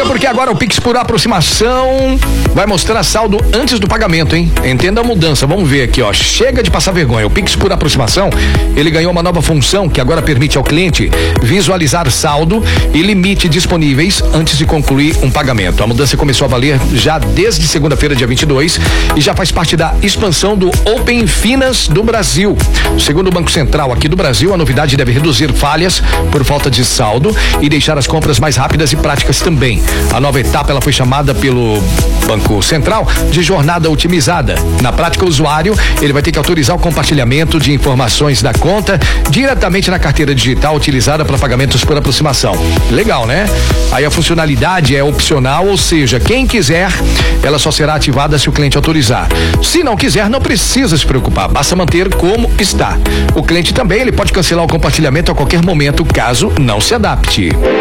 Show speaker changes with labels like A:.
A: porque agora o Pix por aproximação vai mostrar saldo antes do pagamento, hein? Entenda a mudança, vamos ver aqui, ó. Chega de passar vergonha. O Pix por aproximação, ele ganhou uma nova função que agora permite ao cliente visualizar saldo e limite disponíveis antes de concluir um pagamento. A mudança começou a valer já desde segunda-feira, dia 22, e já faz parte da expansão do Open Finance do Brasil. Segundo o Banco Central aqui do Brasil, a novidade deve reduzir falhas por falta de saldo e deixar as compras mais rápidas e práticas também. A nova etapa, ela foi chamada pelo Banco Central de jornada otimizada. Na prática, o usuário, ele vai ter que autorizar o compartilhamento de informações da conta diretamente na carteira digital utilizada para pagamentos por aproximação. Legal, né? Aí a funcionalidade é opcional, ou seja, quem quiser, ela só será ativada se o cliente autorizar. Se não quiser, não precisa se preocupar, basta manter como está. O cliente também, ele pode cancelar o compartilhamento a qualquer momento, caso não se adapte.